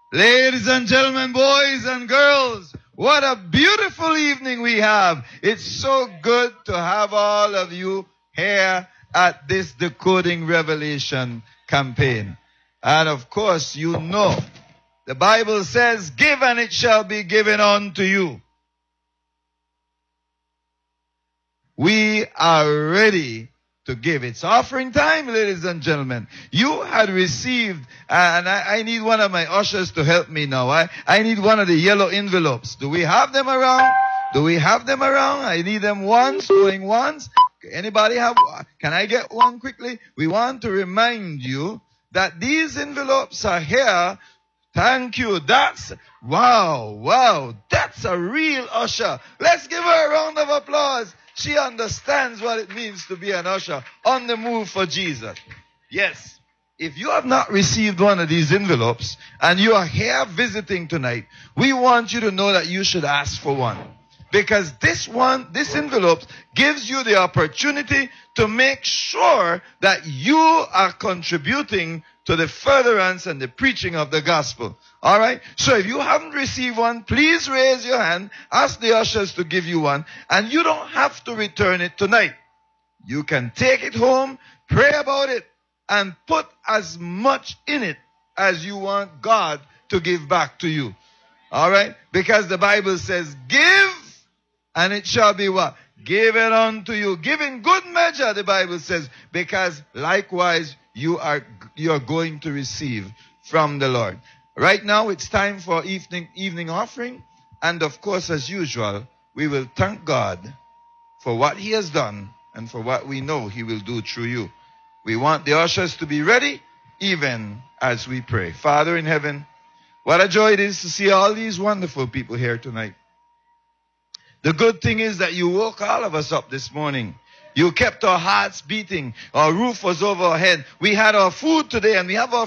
Ladies and gentlemen, boys and girls, what a beautiful evening we have. It's so good to have all of you here at this Decoding Revelation campaign. And of course, you know, the Bible says, give and it shall be given unto you. We are ready to give. It's offering time, ladies and gentlemen. You had received, and I need one of my ushers to help me now. I need one of the yellow envelopes. Do we have them around? Do we have them around? I need them once, going once. Anybody have? Can I get one quickly? We want to remind you that these envelopes are here. Thank you. Wow. That's a real usher. Let's give her a round of applause. She understands what it means to be an usher on the move for Jesus. Yes. If you have not received one of these envelopes and you are here visiting tonight, we want you to know that you should ask for one. Because this envelope gives you the opportunity to make sure that you are contributing to the furtherance and the preaching of the gospel. All right? So if you haven't received one, please raise your hand. Ask the ushers to give you one. And you don't have to return it tonight. You can take it home, pray about it, and put as much in it as you want God to give back to you. All right? Because the Bible says, give, and it shall be what? Given unto you. Give in good measure, the Bible says, because likewise you are going to receive from the Lord. Right now it's time for evening offering. And of course, as usual, we will thank God for what he has done and for what we know he will do through you. We want the ushers to be ready even as we pray. Father in heaven, what a joy it is to see all these wonderful people here tonight. The good thing is that you woke all of us up this morning. You kept our hearts beating. Our roof was over our head. We had our food today and we have our